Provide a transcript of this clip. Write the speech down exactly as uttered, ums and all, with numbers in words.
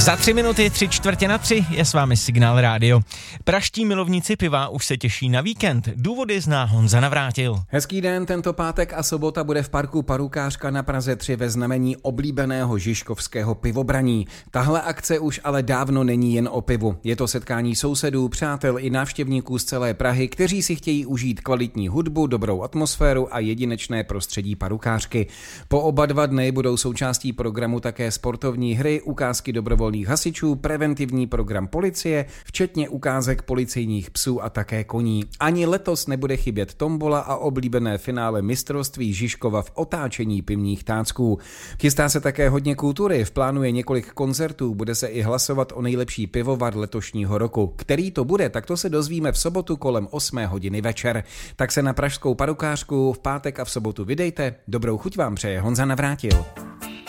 Za tři minuty, tři čtvrtě na tři je s vámi Signál Rádio. Praští milovníci piva už se těší na víkend. Důvody zná Honza Navrátil. Hezký den, tento pátek a sobota bude v parku Parukářka na Praze tři ve znamení oblíbeného žižkovského pivobraní. Tahle akce už ale dávno není jen o pivu. Je to setkání sousedů, přátel i návštěvníků z celé Prahy, kteří si chtějí užít kvalitní hudbu, dobrou atmosféru a jedinečné prostředí Parukářky. Po oba dva dny budou součástí programu také sportovní hry, ukázky dobrovolných hasičů, preventivní program policie, včetně ukázek policejních psů a také koní. Ani letos nebude chybět tombola a oblíbené finále mistrovství Žižkova v otáčení pivních tácků. Chystá se také hodně kultury, v plánu je několik koncertů, bude se i hlasovat o nejlepší pivovar letošního roku. Který to bude, tak to se dozvíme v sobotu kolem osmé hodiny večer. Tak se na pražskou Parukářku v pátek a v sobotu vydejte. Dobrou chuť vám přeje Honza Navrátil.